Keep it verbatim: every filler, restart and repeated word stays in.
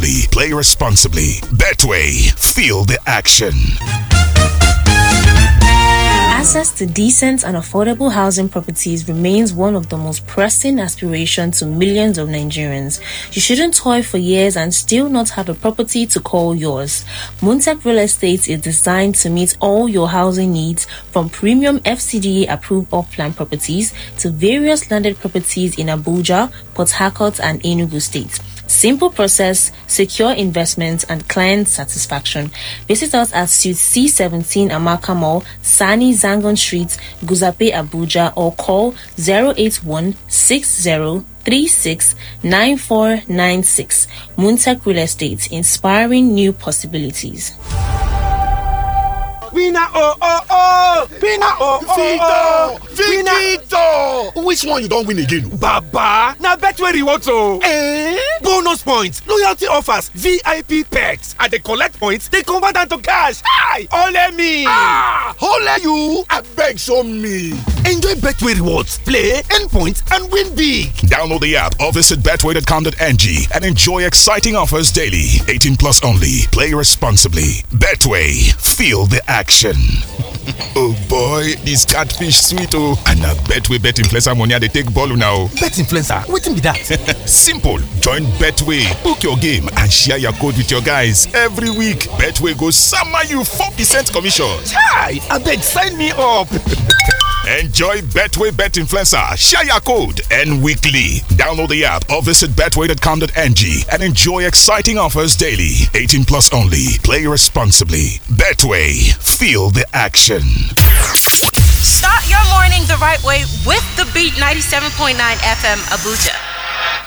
only. Play responsibly. Betway. Feel the action. Access to decent and affordable housing properties remains one of the most pressing aspirations to millions of Nigerians. You shouldn't toil for years and still not have a property to call yours. Montec Real Estate is designed to meet all your housing needs, from premium F C D A-approved off-plan properties to various landed properties in Abuja, Port Harcourt, and Enugu State. Simple process, secure investments, and client satisfaction. Visit us at Suite C seventeen Amaka Mall, Sani Zangon Street, Guzape, Abuja, or call zero eight one, six zero three six, nine four nine six. Montec Real Estate, inspiring new possibilities. Winner oh oh oh! Winner oh oh oh! Victor! Which one you don't win again? Baba! Now Betway rewards oh! Eh? Bonus points, loyalty offers, V I P perks. And they collect points, they convert them to cash. Hi! Ole me! Ah! Ole you! I beg show me! Enjoy Betway rewards, play, earn points, and win big. Download the app or visit betway dot com dot n g and enjoy exciting offers daily. eighteen plus only. Play responsibly. Betway. Feel the action. Oh boy, this catfish sweet oh. And na Betway bet influencer money they take ball now. Bet influencer, wetin be that? Simple. Join Betway, book your game, and share your code with your guys every week. Betway goes summer you four percent commission. Hi, abeg sign me up. Enjoy Betway Bet Influencer, share your code, and weekly. Download the app or visit betway dot com dot n g and enjoy exciting offers daily. eighteen plus only. Play responsibly. Betway. Feel the action. Start your morning the right way with the Beat ninety-seven point nine F M Abuja.